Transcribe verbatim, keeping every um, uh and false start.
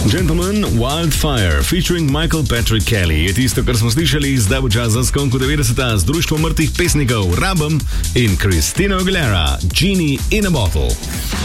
Gentleman, Wildfire, featuring Michael Patrick Kelly, je tisto, kar smo slišali, zdaj bo čas za skonku devetdeseta z društvom mrtvih pesnikov Rabem in Christina Aguilera, Genie in a Bottle.